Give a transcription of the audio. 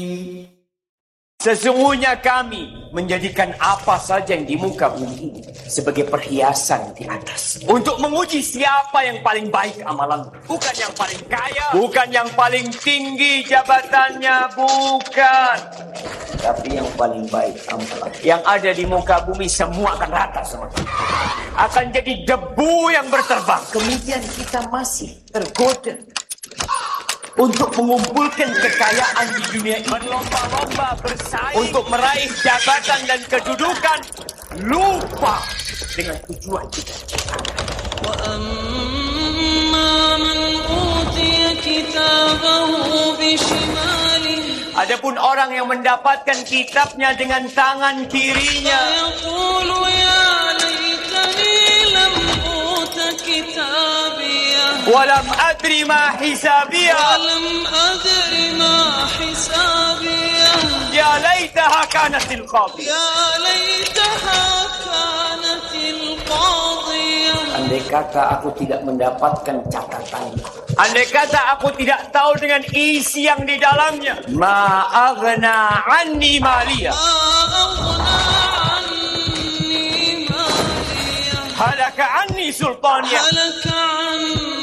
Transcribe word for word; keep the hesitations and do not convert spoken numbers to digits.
Sesungguhnya kami menjadikan apa saja yang di muka bumi ini sebagai perhiasan di atas. Untuk menguji siapa yang paling baik amalan. Bukan yang paling kaya. Bukan yang paling tinggi jabatannya. Bukan. Tapi yang paling baik amalan. Yang ada di muka bumi semua akan rata semua. Akan jadi debu yang berterbang. Kemudian kita masih tergoda untuk mengumpulkan kekayaan di dunia ini, berlomba-lomba bersaing untuk meraih jabatan dan kedudukan, lupa dengan tujuan kita. Adapun orang yang mendapatkan kitabnya dengan tangan kirinya, walam adri ma hisabiyah. Walam adri ma hisabiyah. Ya laitaha kanatil qadiyah. Ya laitaha kanatil qadiyah. Andai kata aku tidak mendapatkan catatannya. Andai kata aku tidak tahu dengan isi yang di dalamnya. Ma aghna anni maliyah. Ma aghna anni maliyah. Halaka anni sultaniyah. Halaka anni